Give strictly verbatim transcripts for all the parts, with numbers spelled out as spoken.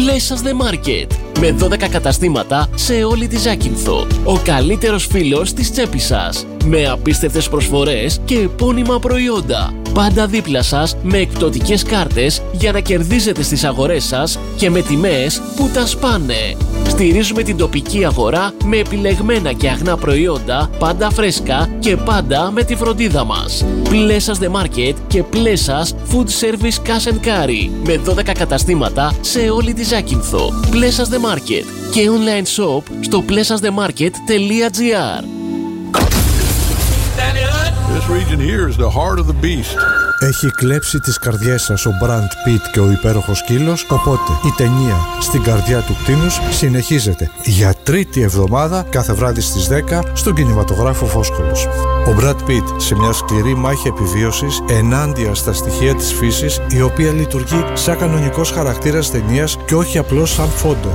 Πλέσας The Market. Με δώδεκα καταστήματα σε όλη τη Ζάκυνθο. Ο καλύτερος φίλος της τσέπης σας. Με απίστευτες προσφορές και επώνυμα προϊόντα. Πάντα δίπλα σας με εκπτωτικές κάρτες για να κερδίζετε στις αγορές σας και με τιμές που τα σπάνε. Στηρίζουμε την τοπική αγορά με επιλεγμένα και αγνά προϊόντα, πάντα φρέσκα και πάντα με τη φροντίδα μας. Πλέσας The Market και Πλέσας Food Service Cash and Carry με δώδεκα καταστήματα σε όλη τη Ζάκυνθο. Πλέσας The Market και online shop στο πλέσας δε μάρκετ τελεία τζι άρ. This region here is the heart of the beast. Έχει κλέψει τις καρδιές σας ο Brad Pitt και ο υπέροχος σκύλος, οπότε η ταινία Στην καρδιά του κτήνους συνεχίζεται για τρίτη εβδομάδα κάθε βράδυ στις δέκα στον κινηματογράφο Φόσκολος. Ο Brad Pitt σε μια σκληρή μάχη επιβίωσης ενάντια στα στοιχεία της φύσης, η οποία λειτουργεί σαν κανονικός χαρακτήρας ταινίας και όχι απλώς σαν φόντο.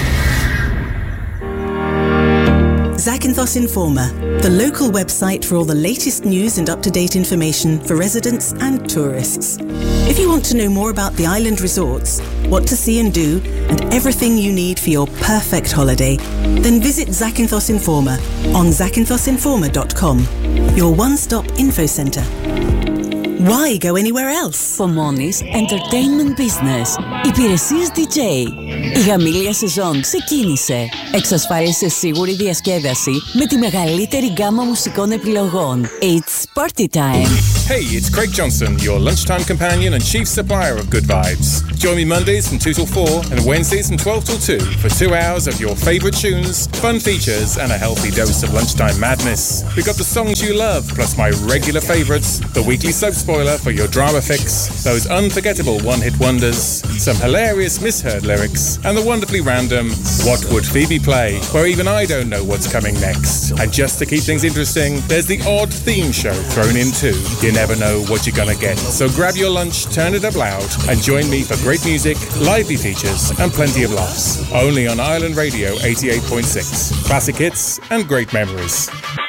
Zakynthos Informer, the local website for all the latest news and up-to-date information for residents and tourists. If you want to know more about the island resorts, what to see and do, and everything you need for your perfect holiday, then visit Zakynthos Informer on zakynthos informer dot com, your one-stop info center. Why go anywhere else? Pomonis Entertainment Business. Υπηρεσίες ντι τζέι. Η γαμήλια σεζόν ξεκίνησε. Εξασφάλισε σίγουρη διασκέδαση με τη μεγαλύτερη γκάμα μουσικών επιλογών. It's party time. Hey, it's Craig Johnson, your lunchtime companion and chief supplier of good vibes. Join me Mondays from two till four and Wednesdays from twelve till two for two hours of your favorite tunes, fun features, and a healthy dose of lunchtime madness. We got the songs you love, plus my regular favorites, the weekly soap spoiler for your drama fix, those unforgettable one-hit wonders, some hilarious misheard lyrics, and the wonderfully random What Would Phoebe Play, where even I don't know what's coming next. And just to keep things interesting, there's the odd theme show thrown in too. You never know what you're gonna get. So grab your lunch, turn it up loud, and join me for great music, lively features, and plenty of laughs. Only on Island Radio eighty-eight point six. Classic hits and great memories.